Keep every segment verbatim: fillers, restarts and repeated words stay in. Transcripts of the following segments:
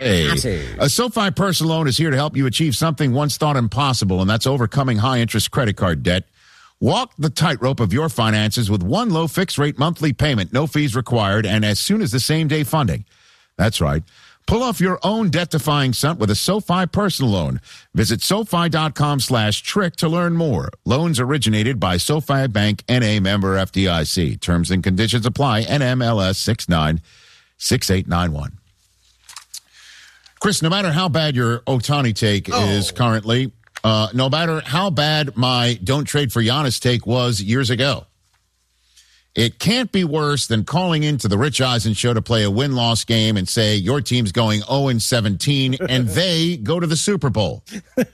Hey. A SoFi personal loan is here to help you achieve something once thought impossible, and that's overcoming high-interest credit card debt. Walk the tightrope of your finances with one low fixed-rate monthly payment, no fees required, and as soon as the same-day funding. That's right. Pull off your own debt-defying stunt with a SoFi personal loan. Visit SoFi.com slash trick to learn more. Loans originated by SoFi Bank, N A member F D I C. Terms and conditions apply. N M L S six nine six eight nine one. Chris, no matter how bad your Ohtani take oh. is currently, uh, no matter how bad my don't trade for Giannis take was years ago, it can't be worse than calling into the Rich Eisen show to play a win-loss game and say your team's going oh and seventeen and they go to the Super Bowl.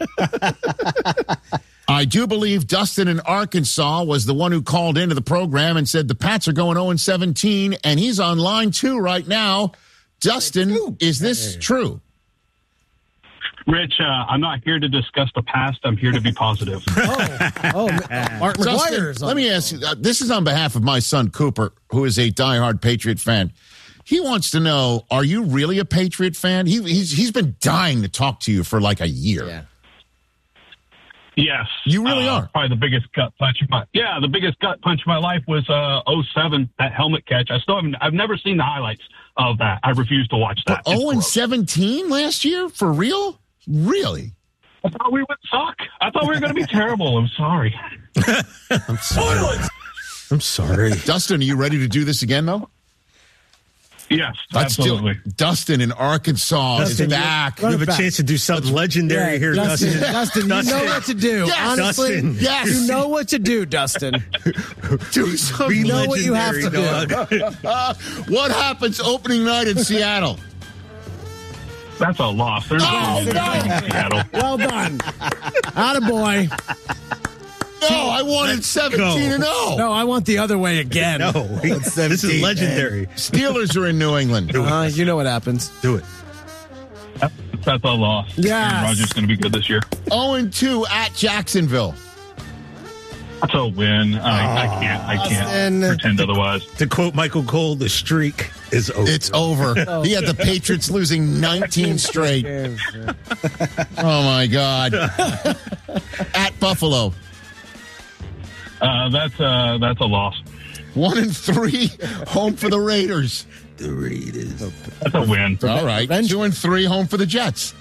I do believe Dustin in Arkansas was the one who called into the program and said the Pats are going oh and seventeen, and he's on line two right now. Dustin, is this true? Rich, uh, I'm not here to discuss the past. I'm here to be positive. oh, oh, Mark McGuire's. Let me ask you, uh, this is on behalf of my son, Cooper, who is a diehard Patriot fan. He wants to know, are you really a Patriot fan? He, he's He's been dying to talk to you for like a year. Yeah. Yes. You really uh, are. Probably the biggest gut punch of my Yeah, the biggest gut punch of my life was uh, oh seven, that helmet catch. I still haven't, I've never seen the highlights of that. I refuse to watch that. But oh and seventeen last year? For real? Really? I thought we would suck. I thought we were going to be terrible. I'm sorry. I'm sorry. I'm sorry. Dustin, are you ready to do this again, though? Yes, Let's absolutely. Do, Dustin in Arkansas Dustin, is back. You have a back. chance to do something legendary yeah, here, Dustin. Dustin. Dustin, Dustin. you know what to do. Yes. Honestly, Dustin. Yes. You know what to do, Dustin. do something. You know what you have to do. uh, what happens opening night in Seattle? That's a loss. There's oh, no Seattle. Well done. Attaboy. No, I wanted seventeen and oh. No, I want the other way again. No, this is legendary. Steelers are in New England. Uh, you know what happens. Do it. That's a loss. Yes. Aaron Rodgers going to be good this year. oh and two at Jacksonville. That's a win. I, I can't. I can't Austin. pretend otherwise. To quote Michael Cole, the streak is over. It's over. He had the Patriots losing nineteen straight. Oh, my God. At Buffalo. Uh, that's, uh, that's a loss. One and three, home for the Raiders. The Raiders. That's a win. All right. Two and three, home for the Jets.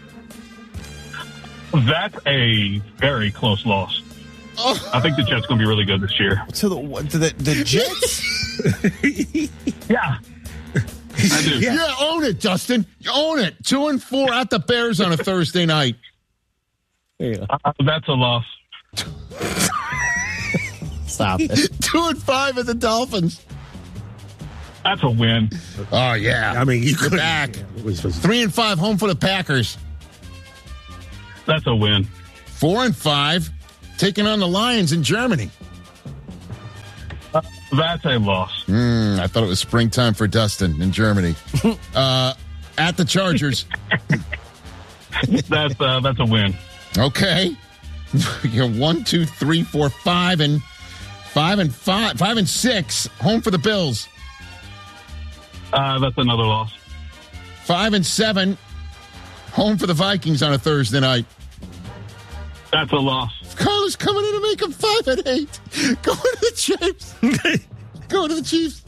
That's a very close loss. Oh. I think the Jets going to be really good this year. To the to the, the Jets? Yeah. I do. Yeah. yeah, own it, Dustin. Own it. Two and four at the Bears on a Thursday night. Yeah. Uh, that's a loss. Stop it. Two and five at the Dolphins. That's a win. Oh, yeah. I mean, you You're could back. Yeah, Three and five, home for the Packers. That's a win. Four and five, taking on the Lions in Germany. Uh, that's a loss. Mm, I thought it was springtime for Dustin in Germany. uh, at the Chargers. that's uh, that's a win. Okay. You're one, two, three, four, five, and five and five, five and six. Home for the Bills. Uh, that's another loss. Five and seven. Home for the Vikings on a Thursday night. That's a loss. Carlos coming in to make them five and eight. Going to the Chiefs. Going to the Chiefs.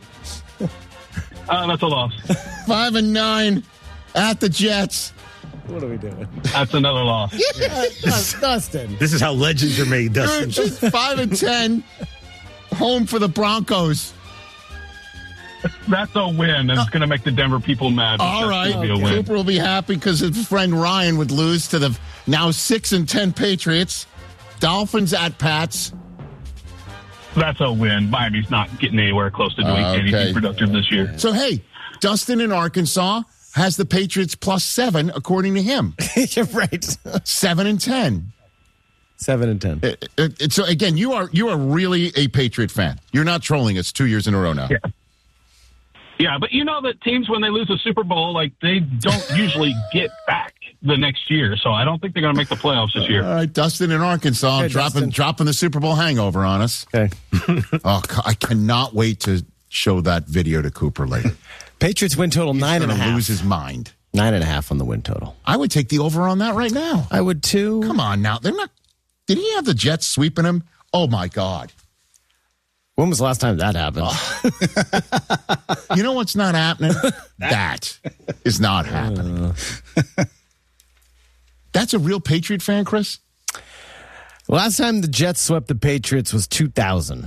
Uh, that's a loss. Five and nine at the Jets. What are we doing? That's another loss. uh, Dustin. This is how legends are made, Dustin. Just five and ten. Home for the Broncos. That's a win. It's going to make the Denver people mad. All right. Be a win. Cooper will be happy because his friend Ryan would lose to the now six and ten Patriots. Dolphins at Pats. That's a win. Miami's not getting anywhere close to doing Uh, okay. anything productive this year. So, hey, Dustin in Arkansas has the Patriots plus seven, according to him. You're right. Seven and ten. Seven and ten. It, it, it, so, again, you are you are really a Patriot fan. You're not trolling us two years in a row now. Yeah. Yeah, but you know that teams, when they lose a Super Bowl, like, they don't usually get back the next year. So I don't think they're going to make the playoffs this year. All right, Dustin in Arkansas Okay, dropping Dustin. dropping the Super Bowl hangover on us. Okay. Oh, I cannot wait to show that video to Cooper later. Patriots win total He's nine and a gonna half. lose his mind. Nine and a half on the win total. I would take the over on that right now. I would too. Come on now. They're not. Did he have the Jets sweeping him? Oh, my God. When was the last time that happened? Oh. You know what's not happening? That is not happening. Uh. That's a real Patriot fan, Chris? Last time the Jets swept the Patriots was two thousand.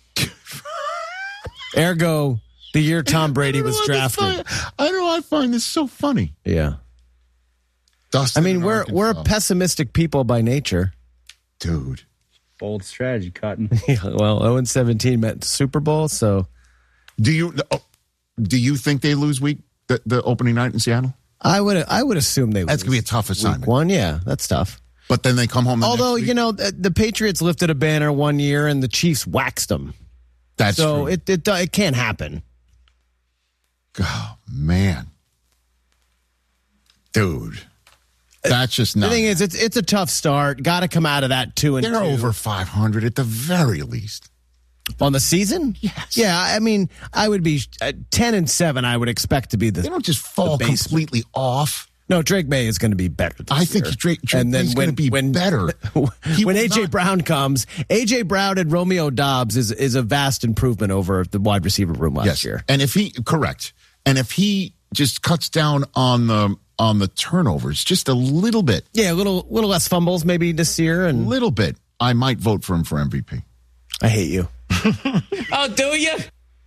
Ergo, the year Tom Brady was drafted. Find, I don't know. I find this so funny. Yeah. Dustin I mean, we're Arkansas. we're a pessimistic people by nature. Dude. Bold strategy, Cotton. Yeah, well, oh and seventeen meant Super Bowl, so. Do you oh, do you think they lose week the, the opening night in Seattle? I would I would assume they would. That's going to be a tough assignment. Week one, yeah, that's tough. But then they come home the Although, next week. you know, the, the Patriots lifted a banner one year and the Chiefs waxed them. That's so true. it, it it can't happen. Oh, man. Dude. That's just not. The thing is, it's it's a tough start. Got to come out of that two and They're two. over five hundred at the very least. On the season? Yes. Yeah, I mean, I would be uh, ten and seven. I would expect to be the. They don't just fall completely off. No, Drake May is going to be better. This I think year. Drake, Drake and then May's when, going to be when, better. When A J Brown comes, A J Brown and Romeo Doubs is is a vast improvement over the wide receiver room last yes. year. And if he correct, and if he just cuts down on the on the turnovers just a little bit, yeah, a little little less fumbles maybe this year, and a little bit, I might vote for him for M V P. I hate you. Oh, do you?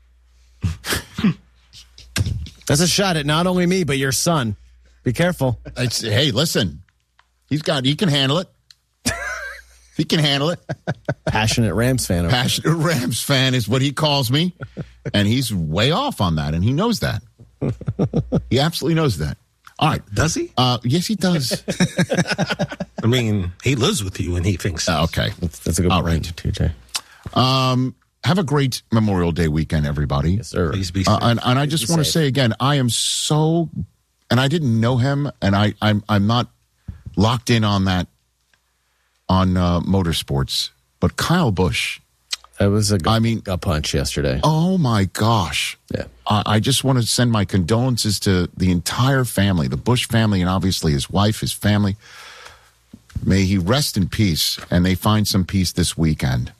That's a shot at not only me but your son. Be careful. It's, hey, listen, he's got. He can handle it. He can handle it. Passionate Rams fan. Over Passionate there. Rams fan is what he calls me, and he's way off on that, and he knows that. He absolutely knows that. All right, does he? Uh, yes, he does. I mean, he lives with you, and he thinks. Uh, okay, that's, that's a good All point, right. T J. Um, have a great Memorial Day weekend, everybody. Yes, sir. Please be safe. Uh, and, and I just want to say again, I am so, and I didn't know him, and I, I'm I'm not locked in on that on uh, motorsports, but Kyle Busch. It was a gut, I mean, gut punch yesterday. Oh my gosh! Yeah, I, I just want to send my condolences to the entire family, the Busch family, and obviously his wife, his family. May he rest in peace, and they find some peace this weekend.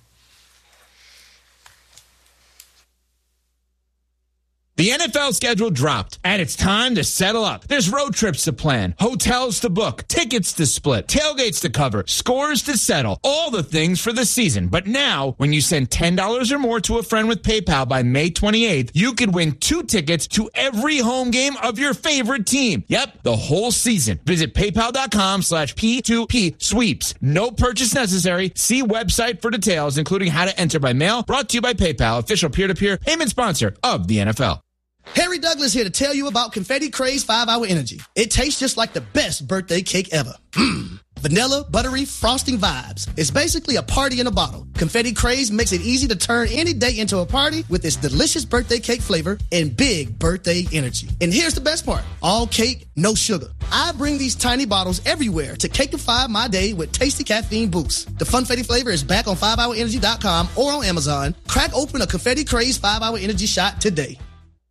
The N F L schedule dropped, and it's time to settle up. There's road trips to plan, hotels to book, tickets to split, tailgates to cover, scores to settle, all the things for the season. But now, when you send ten dollars or more to a friend with PayPal by May twenty-eighth, you could win two tickets to every home game of your favorite team. Yep, the whole season. Visit paypal.com slash P2P sweeps. No purchase necessary. See website for details, including how to enter by mail. Brought to you by PayPal, official peer-to-peer payment sponsor of the N F L. Harry Douglas here to tell you about Confetti Craze five hour Energy. It tastes just like the best birthday cake ever. Mmm. Vanilla, buttery, frosting vibes. It's basically a party in a bottle. Confetti Craze makes it easy to turn any day into a party with its delicious birthday cake flavor and big birthday energy. And here's the best part. All cake, no sugar. I bring these tiny bottles everywhere to cakeify my day with tasty caffeine boosts. The Funfetti flavor is back on five hour energy dot com or on Amazon. Crack open a Confetti Craze five hour Energy shot today.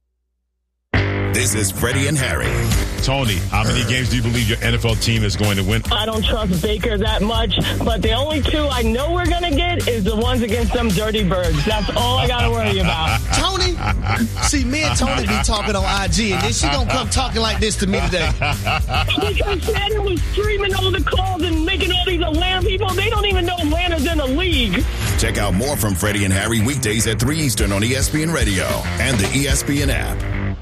This is Freddie and Harry. Tony, how many games do you believe your N F L team is going to win? I don't trust Baker that much, but the only two I know we're going to get is the ones against them dirty birds. That's all I got to worry about. Tony? See, me and Tony be talking on I G, and then she don't come talking like this to me today. Because Shannon was streaming all the calls and making all these Atlanta people. They don't even know Atlanta's in the league. Check out more from Freddie and Harry weekdays at three Eastern on E S P N Radio and the E S P N app.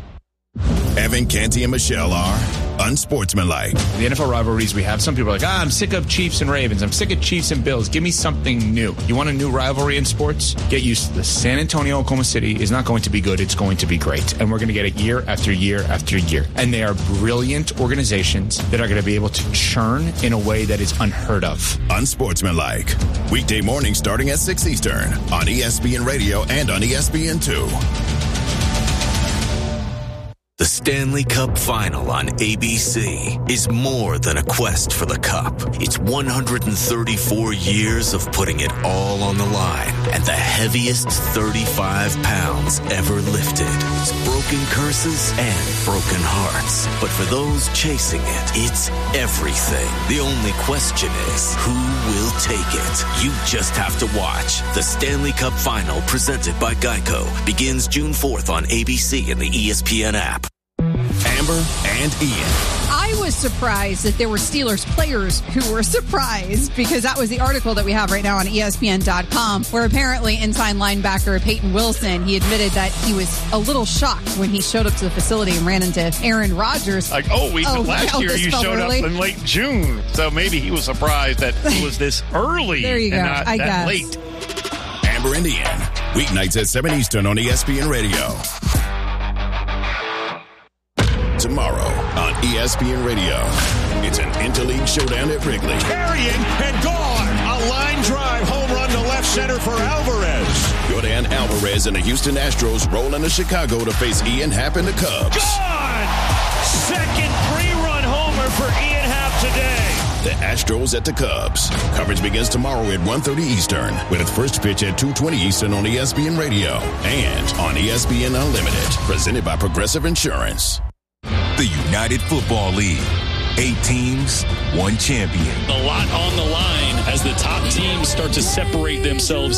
Evan, Canty, and Michelle are unsportsmanlike. The N F L rivalries we have, some people are like, ah, I'm sick of Chiefs and Ravens. I'm sick of Chiefs and Bills. Give me something new. You want a new rivalry in sports? Get used to this. San Antonio, Oklahoma City is not going to be good. It's going to be great. And we're going to get it year after year after year. And they are brilliant organizations that are going to be able to churn in a way that is unheard of. Unsportsmanlike. Weekday morning starting at six Eastern on E S P N Radio and on E S P N two. The Stanley Cup Final on A B C is more than a quest for the cup. It's one hundred thirty-four years of putting it all on the line and the heaviest thirty-five pounds ever lifted. It's broken curses and broken hearts. But for those chasing it, it's everything. The only question is, who will take it? You just have to watch. The Stanley Cup Final, presented by Geico, begins June fourth on A B C and the E S P N app. Amber and Ian. I was surprised that there were Steelers players who were surprised, because that was the article that we have right now on E S P N dot com, where apparently inside linebacker Peyton Wilson, he admitted that he was a little shocked when he showed up to the facility and ran into Aaron Rodgers. Like, oh, we, oh last oh, year you showed early. up in late June, so maybe he was surprised that it was this early there you and go. not I that guess. late. Amber and Ian, weeknights at seven Eastern on E S P N Radio. Tomorrow on E S P N Radio, it's an interleague showdown at Wrigley. Carrying and gone. A line drive home run to left center for Alvarez. Jordan Alvarez and the Houston Astros roll into Chicago to face Ian Happ and the Cubs. Gone! Second three-run homer for Ian Happ today. The Astros at the Cubs. Coverage begins tomorrow at one thirty Eastern with its first pitch at two twenty Eastern on E S P N Radio and on E S P N Unlimited, presented by Progressive Insurance. The United Football League. Eight teams, one champion. A lot on the line as the top teams start to separate themselves.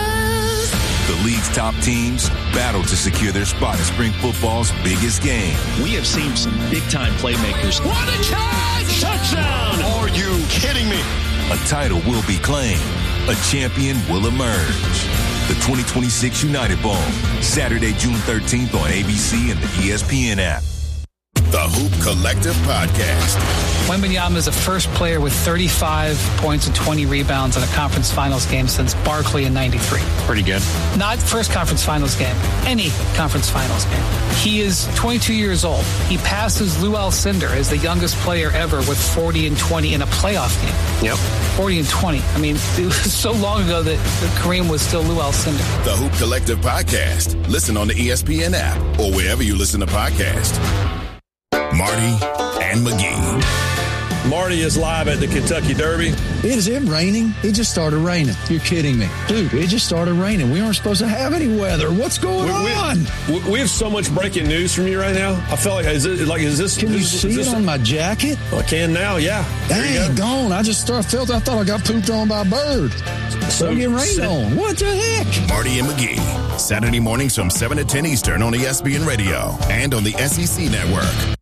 The league's top teams battle to secure their spot in spring football's biggest game. We have seen some big-time playmakers. What a catch! Touchdown! Are you kidding me? A title will be claimed. A champion will emerge. The twenty twenty-six United Bowl, Saturday, June thirteenth on A B C and the E S P N app. The Hoop Collective Podcast. Wembanyama is the first player with thirty-five points and twenty rebounds in a conference finals game since Barkley in ninety-three. Pretty good. Not first conference finals game, any conference finals game. He is twenty-two years old. He passes Lou Alcindor as the youngest player ever with forty and twenty in a playoff game. Yep. forty and twenty. I mean, it was so long ago that Kareem was still Lou Alcindor. The Hoop Collective Podcast. Listen on the E S P N app or wherever you listen to podcasts. Marty and McGee. Marty is live at the Kentucky Derby. Is it raining? It just started raining. You're kidding me. Dude, it just started raining. We aren't supposed to have any weather. What's going we, on? We, we have so much breaking news from you right now. I feel like, is it, like, is this... Can you is, see is it this, on my jacket? I can now, yeah. Dang, gone. I just started, felt, I thought I got pooped on by a bird. So getting rained on. What the heck? Marty and McGee. Saturday mornings from seven to ten Eastern on E S P N Radio and on the S E C Network.